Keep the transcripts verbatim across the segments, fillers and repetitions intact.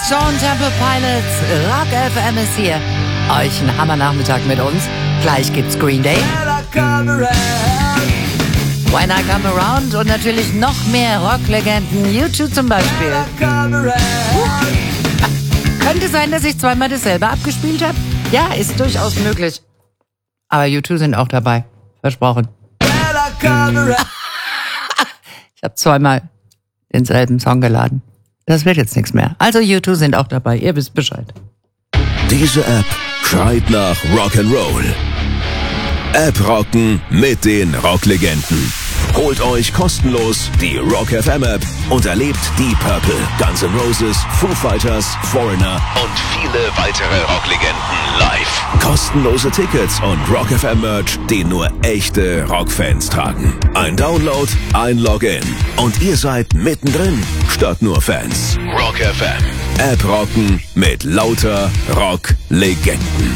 Stone Temple Pilots, Rock F M ist hier. Euch ein Hammer-Nachmittag mit uns. Gleich gibt's Green Day. When I Come Around und natürlich noch mehr Rocklegenden. U zwei zum Beispiel. Könnte sein, dass ich zweimal dasselbe abgespielt habe. Ja, ist durchaus möglich. Aber U zwei sind auch dabei. Versprochen. Ich habe zweimal denselben Song geladen. Das wird jetzt nichts mehr. Also U zwei sind auch dabei. Ihr wisst Bescheid. Diese App schreit nach Rock'n'Roll. App rocken mit den Rocklegenden. Holt euch kostenlos die Rock F M App und erlebt die Purple, Guns N' Roses, Foo Fighters, Foreigner und viele weitere Rocklegenden live. Kostenlose Tickets und Rock F M Merch, den nur echte Rockfans tragen. Ein Download, ein Login und ihr seid mittendrin statt nur Fans. Rock F M. App rocken mit lauter Rocklegenden.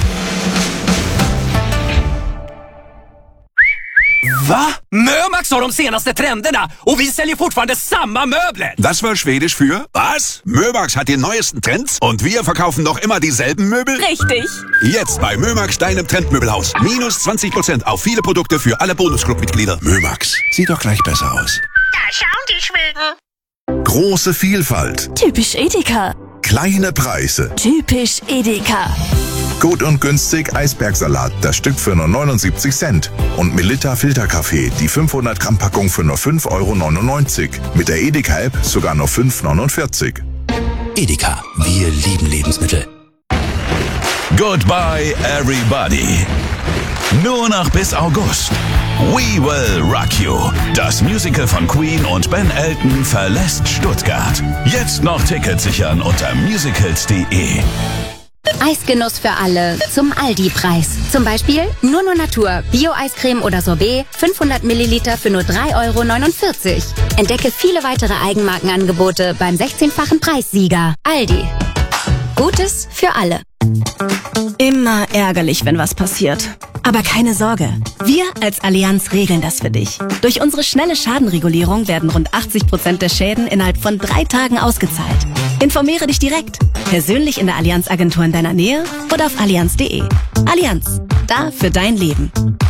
Va? Mömax har de senaste trenderna och vi säljer fortfarande samma möbler. Das war schwedisch für was? Mömax hat die neuesten Trends und wir verkaufen noch immer dieselben Möbel? Richtig. Jetzt bei Mömax, deinem Trendmöbelhaus. Minus zwanzig Prozent auf viele Produkte für alle Bonusclub-Mitglieder. Mömax, sieht doch gleich besser aus. Da schauen die Schweden. Große Vielfalt. Typisch Edeka. Kleine Preise. Typisch Edeka. Gut und günstig Eisbergsalat, das Stück für nur neunundsiebzig Cent. Und Melitta Filterkaffee, die fünfhundert Gramm Packung für nur fünf Euro neunundneunzig. Mit der Edeka-App sogar nur fünf Euro neunundvierzig. Edeka, wir lieben Lebensmittel. Goodbye everybody. Nur noch bis August. We Will Rock You. Das Musical von Queen und Ben Elton verlässt Stuttgart. Jetzt noch Tickets sichern unter musicals punkt de. Eisgenuss für alle zum Aldi-Preis. Zum Beispiel Nunu Natur, Bio-Eiscreme oder Sorbet, fünfhundert Milliliter für nur drei Euro neunundvierzig. Entdecke viele weitere Eigenmarkenangebote beim sechzehnfachen Preissieger. Aldi. Gutes für alle. Immer ärgerlich, wenn was passiert. Aber keine Sorge. Wir als Allianz regeln das für dich. Durch unsere schnelle Schadenregulierung werden rund achtzig Prozent der Schäden innerhalb von drei Tagen ausgezahlt. Informiere dich direkt. Persönlich in der Allianz-Agentur in deiner Nähe oder auf allianz punkt de. Allianz. Da für dein Leben.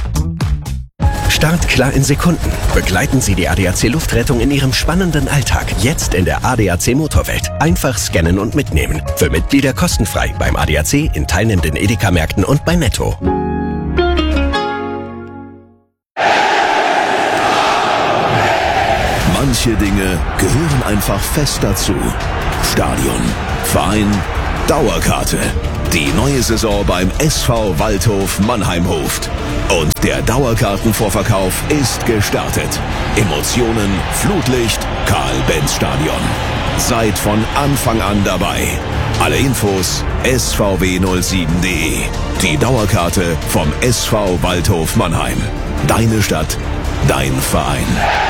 Start klar in Sekunden. Begleiten Sie die A D A C Luftrettung in Ihrem spannenden Alltag. Jetzt in der A D A C Motorwelt. Einfach scannen und mitnehmen. Für Mitglieder kostenfrei beim A D A C in teilnehmenden Edeka-Märkten und bei Netto. Manche Dinge gehören einfach fest dazu. Stadion, Verein, Dauerkarte. Die neue Saison beim S V Waldhof Mannheimhof. Und der Dauerkartenvorverkauf ist gestartet. Emotionen, Flutlicht, Karl-Benz-Stadion. Seid von Anfang an dabei. Alle Infos S V W null sieben punkt de. Die Dauerkarte vom S V Waldhof Mannheim. Deine Stadt, dein Verein.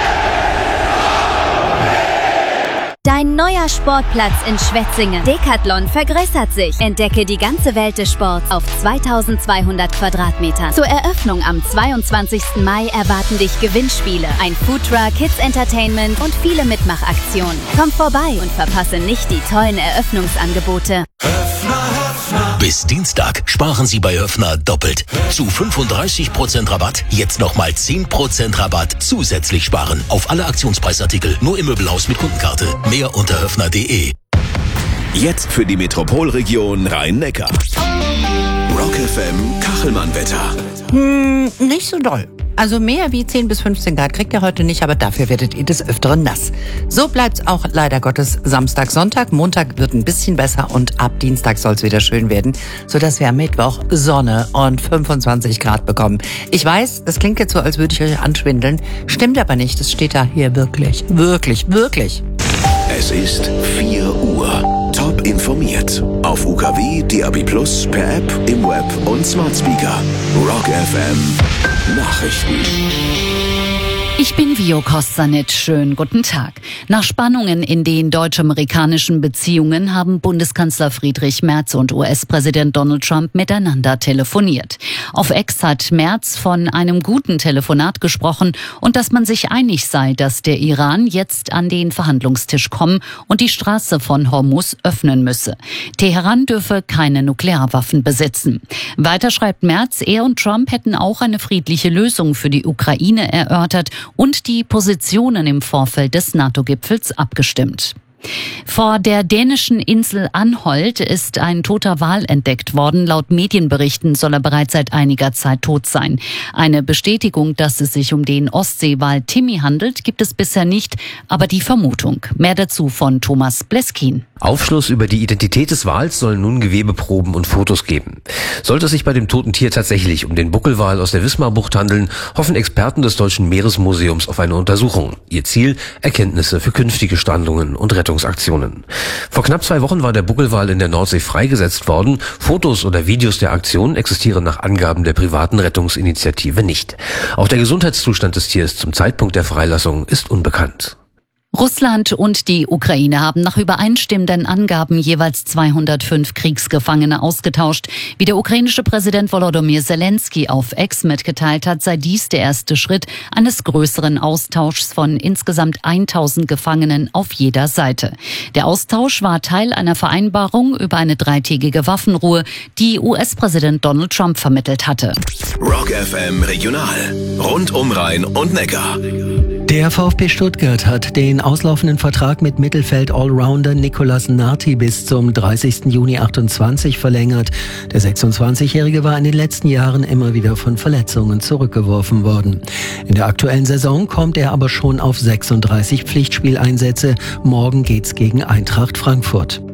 Dein neuer Sportplatz in Schwetzingen. Decathlon vergrößert sich. Entdecke die ganze Welt des Sports auf zweitausendzweihundert Quadratmetern. Zur Eröffnung am zweiundzwanzigsten Mai erwarten dich Gewinnspiele, ein Foodtruck, Kids Entertainment und viele Mitmachaktionen. Komm vorbei und verpasse nicht die tollen Eröffnungsangebote. Bis Dienstag sparen Sie bei Höfner doppelt. Zu fünfunddreißig Prozent Rabatt, jetzt nochmal zehn Prozent Rabatt zusätzlich sparen. Auf alle Aktionspreisartikel, nur im Möbelhaus mit Kundenkarte. Mehr unter höfner punkt de. Jetzt für die Metropolregion Rhein-Neckar. Rock F M Kachelmann-Wetter. Hm, nicht so doll. Also mehr wie zehn bis fünfzehn Grad kriegt ihr heute nicht, aber dafür werdet ihr des Öfteren nass. So bleibt's auch leider Gottes Samstag, Sonntag. Montag wird ein bisschen besser und ab Dienstag soll's wieder schön werden, sodass wir am Mittwoch Sonne und fünfundzwanzig Grad bekommen. Ich weiß, das klingt jetzt so, als würde ich euch anschwindeln. Stimmt aber nicht, das steht da hier wirklich, wirklich, wirklich. Es ist vier Uhr. Top informiert. Auf U K W, D A B Plus, per App, im Web und Smart Speaker. Rock F M Nachrichten. Ich bin Vio Kostanic. Schönen guten Tag. Nach Spannungen in den deutsch-amerikanischen Beziehungen haben Bundeskanzler Friedrich Merz und U S-Präsident Donald Trump miteinander telefoniert. Auf X hat Merz von einem guten Telefonat gesprochen und dass man sich einig sei, dass der Iran jetzt an den Verhandlungstisch kommen und die Straße von Hormuz öffnen müsse. Teheran dürfe keine Nuklearwaffen besitzen. Weiter schreibt Merz, er und Trump hätten auch eine friedliche Lösung für die Ukraine erörtert und die Positionen im Vorfeld des NATO-Gipfels abgestimmt. Vor der dänischen Insel Anholt ist ein toter Wal entdeckt worden. Laut Medienberichten soll er bereits seit einiger Zeit tot sein. Eine Bestätigung, dass es sich um den Ostseewal Timmy handelt, gibt es bisher nicht, aber die Vermutung. Mehr dazu von Thomas Bleskin. Aufschluss über die Identität des Wals sollen nun Gewebeproben und Fotos geben. Sollte es sich bei dem toten Tier tatsächlich um den Buckelwal aus der Wismarbucht handeln, hoffen Experten des Deutschen Meeresmuseums auf eine Untersuchung. Ihr Ziel: Erkenntnisse für künftige Strandungen und Rettungsaktionen. Vor knapp zwei Wochen war der Buckelwal in der Nordsee freigesetzt worden. Fotos oder Videos der Aktion existieren nach Angaben der privaten Rettungsinitiative nicht. Auch der Gesundheitszustand des Tiers zum Zeitpunkt der Freilassung ist unbekannt. Russland und die Ukraine haben nach übereinstimmenden Angaben jeweils zweihundertfünf Kriegsgefangene ausgetauscht. Wie der ukrainische Präsident Volodymyr Zelensky auf X mitgeteilt hat, sei dies der erste Schritt eines größeren Austauschs von insgesamt tausend Gefangenen auf jeder Seite. Der Austausch war Teil einer Vereinbarung über eine dreitägige Waffenruhe, die U S-Präsident Donald Trump vermittelt hatte. Rock F M Regional. Rund um Rhein und Neckar. Der VfB Stuttgart hat den auslaufenden Vertrag mit Mittelfeld-Allrounder Nicolas Narti bis zum dreißigsten Juni achtundzwanzig verlängert. Der sechsundzwanzigjährige war in den letzten Jahren immer wieder von Verletzungen zurückgeworfen worden. In der aktuellen Saison kommt er aber schon auf sechsunddreißig Pflichtspieleinsätze. Morgen geht's gegen Eintracht Frankfurt.